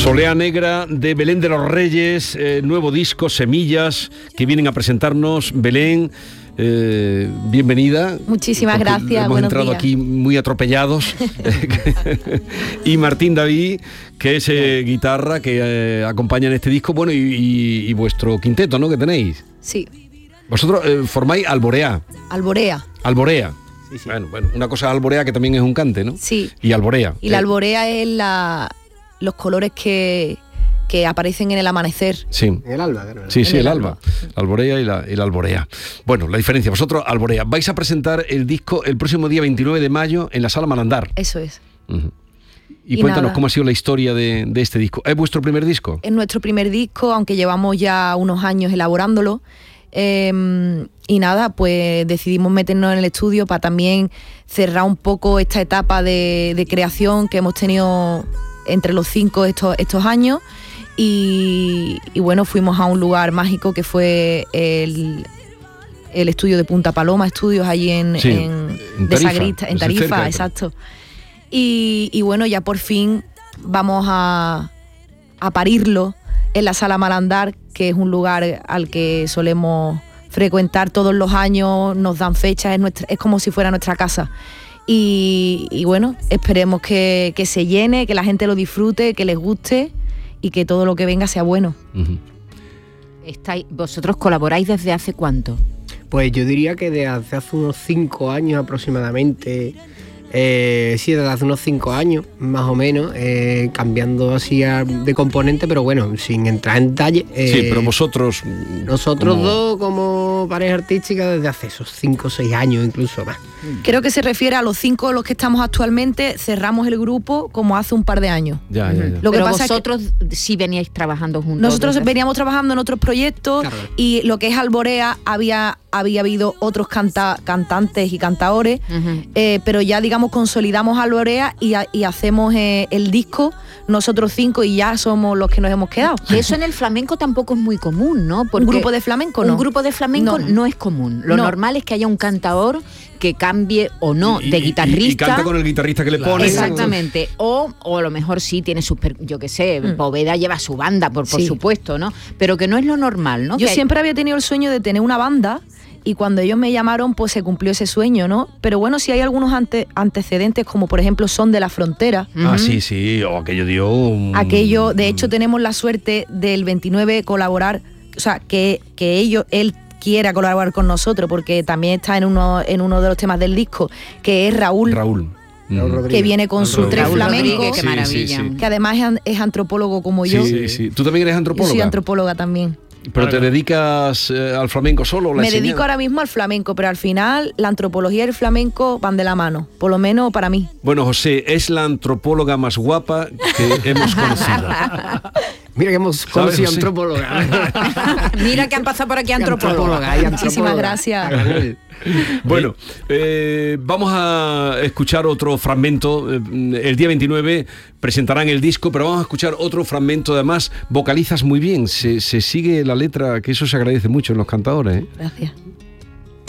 Solea Negra de Belén de los Reyes, nuevo disco, Semillas, que vienen a presentarnos. Belén, bienvenida. Muchísimas gracias. Hemos entrado aquí muy atropellados. Y Martín David, que es guitarra, que acompaña en este disco. Bueno, y vuestro quinteto, ¿no?, que tenéis. Sí. Vosotros formáis Alborea. Alborea. Alborea. Sí, sí. Bueno, una cosa es alborea, que también es un cante, ¿no? Sí. Y alborea. Y la alborea es los colores que aparecen en el amanecer. Sí. El alba, claro. Sí, En el el alba. La alborea y la alborea. Bueno, la diferencia. Vosotros, Alborea, vais a presentar el disco el próximo día 29 de mayo en la Sala Malandar. Eso es. Uh-huh. Y Y cuéntanos nada. cómo ha sido la historia de este disco. ¿Es vuestro primer disco? Es nuestro primer disco, aunque llevamos ya unos años elaborándolo. Y nada, pues decidimos meternos en el estudio para también cerrar un poco esta etapa de creación que hemos tenido entre los 5 estos años. Y bueno, fuimos a un lugar mágico que fue el estudio de Punta Paloma Estudios, allí en Tarifa, Sagrista, en Tarifa, cerca, exacto. Y bueno, ya por fin vamos a parirlo en la Sala Malandar, que es un lugar al que solemos frecuentar todos los años, nos dan fechas, es como si fuera nuestra casa. Y bueno, esperemos que se llene, que la gente lo disfrute, que les guste y que todo lo que venga sea bueno. Uh-huh. ¿Vosotros colaboráis desde hace cuánto? Pues yo diría que desde hace unos 5 años aproximadamente. Sí, desde hace unos 5 años, más o menos, cambiando así de componente, pero bueno, sin entrar en detalle. Sí, pero vosotros... Nosotros dos como pareja artística desde hace esos 5 o 6 años, incluso más. Creo que se refiere a los 5 los que estamos actualmente. Cerramos el grupo como hace un par de años. Ya. Lo que Pero pasa vosotros sí veníais trabajando juntos. Nosotros desde veníamos trabajando en otros proyectos, Claro. y lo que es Alborea había habido otros cantantes y cantadores, pero ya digamos consolidamos Alborea y hacemos el disco nosotros 5 y ya somos los que nos hemos quedado. Que eso en el flamenco tampoco es muy común, ¿no? Un grupo de flamenco no. Un grupo de flamenco No. no es común. Lo No. normal es que haya un cantador que cambie o no Y- de y guitarrista. canta con el guitarrista que le pone. Exactamente. O a lo mejor sí tiene sus, yo qué sé, Poveda lleva su banda, por Sí. supuesto, ¿no? Pero que no es lo normal, ¿no? Yo Que hay- siempre había tenido el sueño de tener una banda, y cuando ellos me llamaron, pues se cumplió ese sueño, ¿no? Pero bueno, sí hay algunos antecedentes, como por ejemplo Son de la Frontera. Ah, sí. Aquello dio... Aquello, de hecho, tenemos la suerte del 29 colaborar, o sea, que él quiera colaborar con nosotros, porque también está en uno de los temas del disco, que es Raúl. Raúl Que viene con su tres Raúl flamencos, Rodríguez, qué Sí, maravilla. sí. que además es antropólogo como yo. Sí. ¿Tú también eres Yo antropóloga? soy antropóloga también. ¿Pero te dedicas al flamenco solo? Me dedico ahora mismo al flamenco, pero al final la antropología y el flamenco van de la mano, por lo menos para mí. Bueno, José, es la antropóloga más guapa que hemos conocido. Mira que hemos conocido José? antropóloga. Mira que han pasado por aquí antropólogos. Muchísimas gracias. Bueno, vamos a escuchar otro fragmento. El día 29 presentarán el disco, pero vamos a escuchar otro fragmento. Además, vocalizas muy bien, se sigue la letra, que eso se agradece mucho en los cantadores, ¿eh? Gracias.